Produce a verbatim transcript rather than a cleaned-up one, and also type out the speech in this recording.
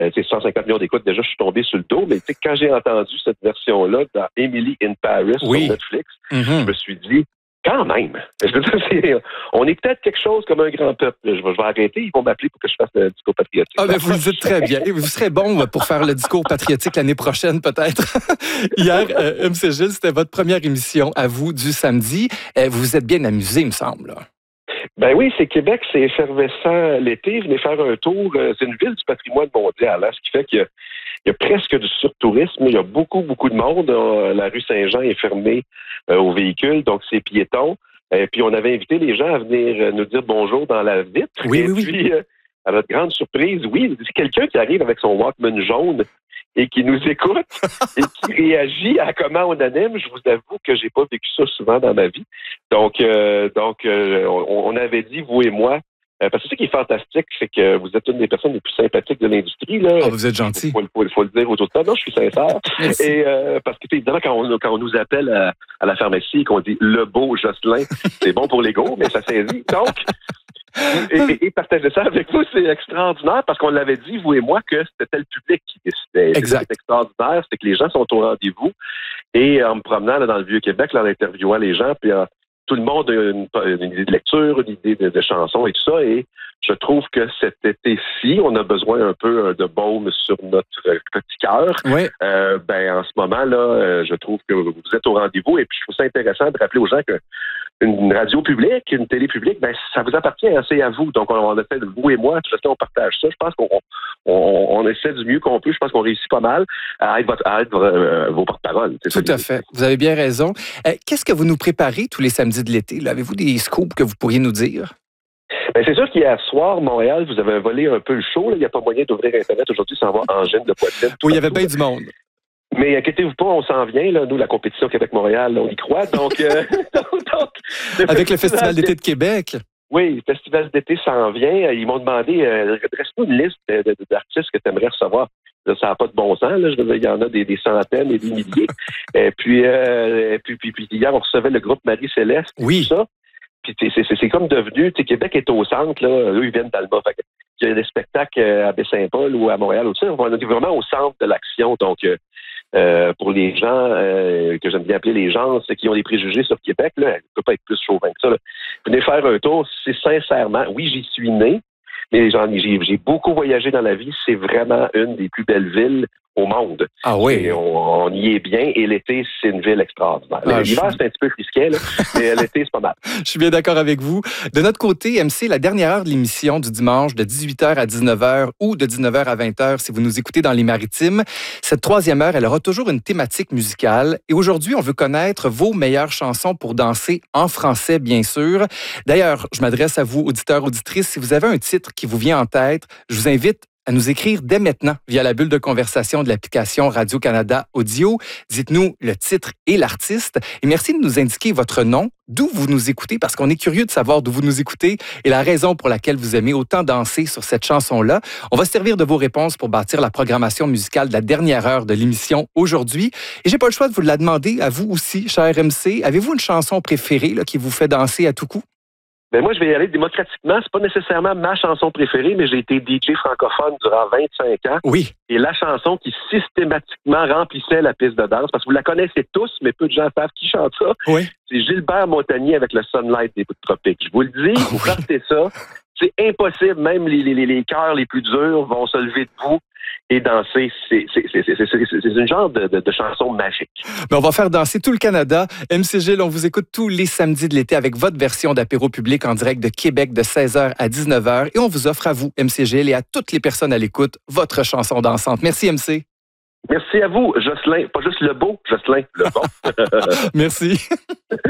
Euh, tu sais, cent cinquante millions d'écoutes, déjà, je suis tombé sur le dos. Mais tu sais, quand j'ai entendu cette version-là dans Emily in Paris oui. sur Netflix, mm-hmm. je me suis dit, quand même, je veux dire, c'est, on est peut-être quelque chose comme un grand peuple. Je vais, je vais arrêter, ils vont m'appeler pour que je fasse le discours patriotique. Ah ben vous le dites très bien. Vous serez bon pour faire le discours patriotique l'année prochaine, peut-être. Hier, euh, M C Gilles, c'était votre première émission à vous du samedi. Euh, vous vous êtes bien amusé, il me semble. Là. Ben oui, c'est Québec, c'est effervescent l'été. Venez faire un tour. C'est une ville du patrimoine mondial, hein, ce qui fait qu'il y a, il y a presque du surtourisme. Il y a beaucoup, beaucoup de monde. La rue Saint-Jean est fermée euh, aux véhicules, donc c'est piéton. Et puis on avait invité les gens à venir nous dire bonjour dans la vitre. Oui, et oui, puis, oui. Euh, à notre grande surprise, oui, c'est quelqu'un qui arrive avec son Walkman jaune et qui nous écoute et qui réagit à comment on anime. Je vous avoue que j'ai pas vécu ça souvent dans ma vie. Donc, euh, donc euh, on, on avait dit, vous et moi, euh, parce que ce qui est fantastique, c'est que vous êtes une des personnes les plus sympathiques de l'industrie. Là. Oh, vous êtes gentil. Il faut, faut, faut le dire aux autres. Non, je suis sincère. Et euh, parce que évidemment, quand on, quand on nous appelle à, à la pharmacie et qu'on dit le beau Jocelyn, c'est bon pour l'ego, mais ça saisit. Donc, Et, et, et partager ça avec vous, c'est extraordinaire parce qu'on l'avait dit, vous et moi, que c'était le public qui décidait. Exact. C'est extraordinaire, c'est que les gens sont au rendez-vous. Et en me promenant là, dans le Vieux-Québec, là, en interviewant les gens, puis euh, tout le monde a une, une idée de lecture, une idée de, de chansons et tout ça. Et je trouve que cet été-ci, on a besoin un peu de baume sur notre petit cœur. Oui. Euh, ben, en ce moment-là, je trouve que vous êtes au rendez-vous. Et puis, je trouve ça intéressant de rappeler aux gens que une radio publique, une télé publique, ben ça vous appartient, hein, c'est à vous. Donc, on, on a fait, vous et moi, tout le temps, on partage ça. Je pense qu'on on, on essaie du mieux qu'on peut. Je pense qu'on réussit pas mal à être, votre, à être euh, vos porte-paroles. Tout à fait. Vous avez bien raison. Euh, qu'est-ce que vous nous préparez tous les samedis de l'été? Là? Avez-vous des scoops que vous pourriez nous dire? Ben, c'est sûr qu'hier soir, Montréal, vous avez volé un peu le show. Il n'y a pas moyen d'ouvrir Internet aujourd'hui sans avoir Angine de Poitrine. Oui, il y avait bien du monde. Mais inquiétez-vous pas, on s'en vient. Là. Nous, la compétition Québec-Montréal, on y croit. Donc, euh, donc le Avec le Festival d'été de Québec. Oui, le Festival d'été s'en vient. Ils m'ont demandé, euh, dresse-nous une liste de, de, d'artistes que tu aimerais recevoir. Là, ça n'a pas de bon sens. Là. Je veux dire, il y en a des, des centaines et des milliers. et puis, euh, puis, puis, puis, hier, on recevait le groupe Marie-Céleste. Oui. Tout ça. Puis c'est, c'est, c'est comme devenu, tu sais, Québec est au centre, là. Eux, ils viennent d'Alma. Fait il y a des spectacles à Baie-Saint-Paul ou à Montréal aussi. On est vraiment au centre de l'action. Donc, euh, Euh, pour les gens euh, que j'aime bien appeler les gens, ceux qui ont des préjugés sur Québec, là, ne peut pas être plus chauvin que ça. Là. Venez faire un tour, c'est sincèrement, oui, j'y suis né, mais j'en, j'ai, j'ai beaucoup voyagé dans la vie. C'est vraiment une des plus belles villes au monde. Ah oui. Et on, on y est bien. Et l'été, c'est une ville extraordinaire. Ah, L'hiver, je... c'est un petit peu frisquet, là, mais l'été, c'est pas mal. Je suis bien d'accord avec vous. De notre côté, M C, la dernière heure de l'émission du dimanche, de dix-huit heures à dix-neuf heures ou de dix-neuf heures à vingt heures, si vous nous écoutez dans les Maritimes, cette troisième heure, elle aura toujours une thématique musicale. Et aujourd'hui, on veut connaître vos meilleures chansons pour danser en français, bien sûr. D'ailleurs, je m'adresse à vous, auditeurs, auditrices. Si vous avez un titre qui vous vient en tête, je vous invite à nous écrire dès maintenant via la bulle de conversation de l'application Radio-Canada Audio. Dites-nous le titre et l'artiste. Et merci de nous indiquer votre nom, d'où vous nous écoutez, parce qu'on est curieux de savoir d'où vous nous écoutez et la raison pour laquelle vous aimez autant danser sur cette chanson-là. On va se servir de vos réponses pour bâtir la programmation musicale de la dernière heure de l'émission aujourd'hui. Et j'ai pas le choix de vous la demander à vous aussi, cher M C. Avez-vous une chanson préférée là, qui vous fait danser à tout coup? Ben moi, je vais y aller démocratiquement. C'est pas nécessairement ma chanson préférée, mais j'ai été D J francophone durant vingt-cinq ans. Oui. Et la chanson qui systématiquement remplissait la piste de danse, parce que vous la connaissez tous, mais peu de gens savent qui chante ça. Oui. C'est Gilbert Montagnier avec le Sunlight des Bouts de Tropique. Je vous le dis, oh, vous oui. partez ça. C'est impossible. Même les, les, les cœurs les plus durs vont se lever debout et danser. C'est, c'est, c'est, c'est, c'est, c'est une genre de, de, de chanson magique. Mais on va faire danser tout le Canada. M C Gilles, on vous écoute tous les samedis de l'été avec votre version d'apéro public en direct de Québec de seize heures à dix-neuf heures. Et on vous offre à vous, M C Gilles, et à toutes les personnes à l'écoute, votre chanson dansante. Merci, M C. Merci à vous, Jocelyn. Pas juste le beau, Jocelyn, le bon. Merci.